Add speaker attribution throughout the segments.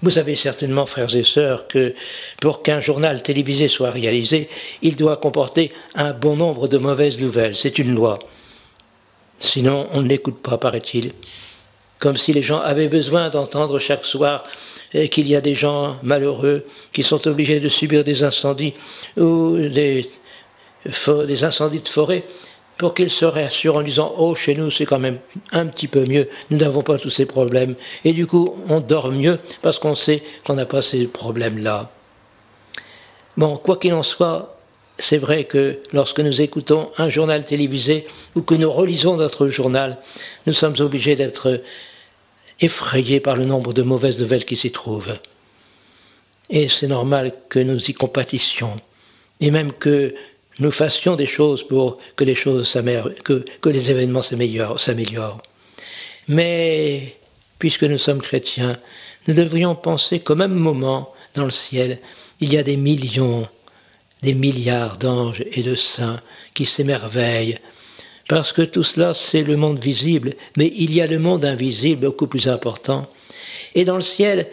Speaker 1: Vous savez certainement, frères et sœurs, que pour qu'un journal télévisé soit réalisé, il doit comporter un bon nombre de mauvaises nouvelles. C'est une loi. Sinon, on ne l'écoute pas, paraît-il. Comme si les gens avaient besoin d'entendre chaque soir qu'il y a des gens malheureux qui sont obligés de subir des incendies ou des incendies de forêt pour qu'ils se rassurent en disant « Oh, chez nous, c'est quand même un petit peu mieux, nous n'avons pas tous ces problèmes. » Et du coup, on dort mieux parce qu'on sait qu'on n'a pas ces problèmes-là. Bon, quoi qu'il en soit, c'est vrai que lorsque nous écoutons un journal télévisé ou que nous relisons notre journal, nous sommes obligés d'être effrayés par le nombre de mauvaises nouvelles qui s'y trouvent. Et c'est normal que nous y compatissions, et même que nous fassions des choses pour que les choses que les événements s'améliorent. Mais, puisque nous sommes chrétiens, nous devrions penser qu'au même moment, dans le ciel, il y a des millions, des milliards d'anges et de saints qui s'émerveillent, parce que tout cela, c'est le monde visible, mais il y a le monde invisible, beaucoup plus important. Et dans le ciel,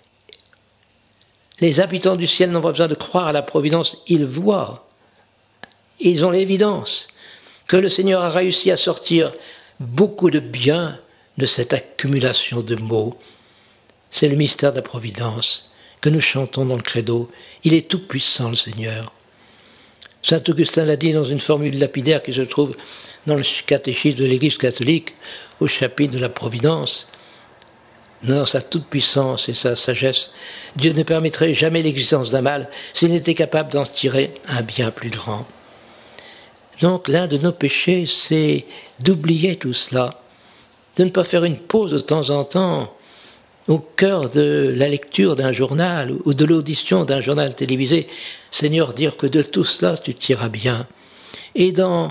Speaker 1: les habitants du ciel n'ont pas besoin de croire à la providence, ils voient. Ils ont l'évidence que le Seigneur a réussi à sortir beaucoup de bien de cette accumulation de maux. C'est le mystère de la providence que nous chantons dans le credo. Il est tout puissant, le Seigneur. Saint Augustin l'a dit dans une formule lapidaire qui se trouve dans le catéchisme de l'Église catholique, au chapitre de la providence. Dans sa toute-puissance et sa sagesse, Dieu ne permettrait jamais l'existence d'un mal s'il n'était capable d'en tirer un bien plus grand. Donc l'un de nos péchés, c'est d'oublier tout cela, de ne pas faire une pause de temps en temps au cœur de la lecture d'un journal ou de l'audition d'un journal télévisé. Seigneur, dire que de tout cela, tu tireras bien. Et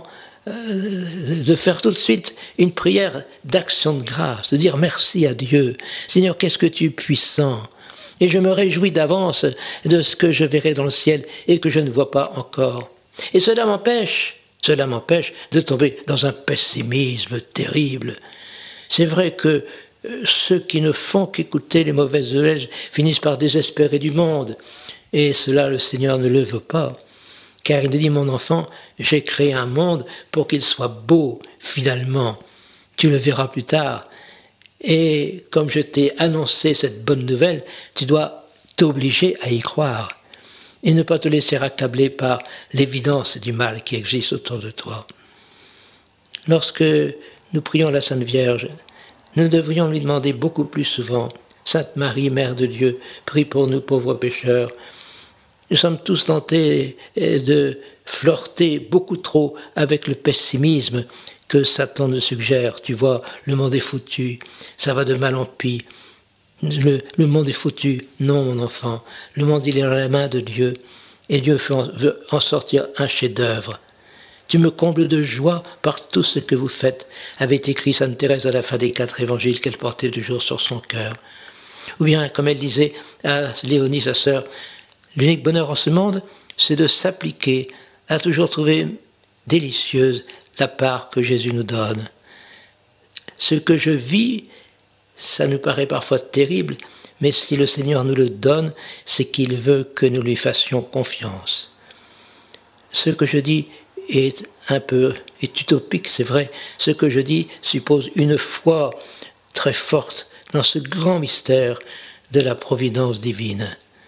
Speaker 1: de faire tout de suite une prière d'action de grâce, de dire merci à Dieu. Seigneur, qu'est-ce que tu es puissant. Et je me réjouis d'avance de ce que je verrai dans le ciel et que je ne vois pas encore. Et cela m'empêche de tomber dans un pessimisme terrible. C'est vrai que ceux qui ne font qu'écouter les mauvaises nouvelles finissent par désespérer du monde. Et cela, le Seigneur ne le veut pas. Car il dit, mon enfant, j'ai créé un monde pour qu'il soit beau, finalement. Tu le verras plus tard. Et comme je t'ai annoncé cette bonne nouvelle, tu dois t'obliger à y croire. Et ne pas te laisser accabler par l'évidence du mal qui existe autour de toi. Lorsque nous prions la Sainte Vierge, nous devrions lui demander beaucoup plus souvent « Sainte Marie, Mère de Dieu, prie pour nous pauvres pécheurs ». Nous sommes tous tentés de flirter beaucoup trop avec le pessimisme que Satan nous suggère. Tu vois, le monde est foutu, ça va de mal en pis. Le monde est foutu. Non, mon enfant, le monde il est dans la main de Dieu et Dieu veut en sortir un chef-d'œuvre. Tu me combles de joie par tout ce que vous faites, avait écrit Sainte Thérèse à la fin des 4 évangiles qu'elle portait toujours sur son cœur. Ou bien, comme elle disait à Léonie, sa sœur, l'unique bonheur en ce monde, c'est de s'appliquer à toujours trouver délicieuse la part que Jésus nous donne. Ce que je vis, ça nous paraît parfois terrible, mais si le Seigneur nous le donne, c'est qu'il veut que nous lui fassions confiance. Ce que je dis est utopique, c'est vrai. Ce que je dis suppose une foi très forte dans ce grand mystère de la providence divine.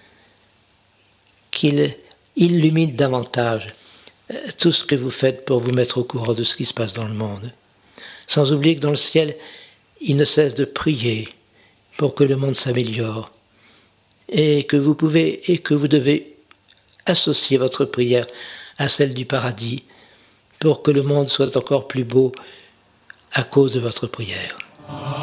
Speaker 1: Qu'il illumine davantage tout ce que vous faites pour vous mettre au courant de ce qui se passe dans le monde. Sans oublier que dans le ciel, il ne cesse de prier pour que le monde s'améliore et que vous pouvez et que vous devez associer votre prière à celle du paradis pour que le monde soit encore plus beau à cause de votre prière.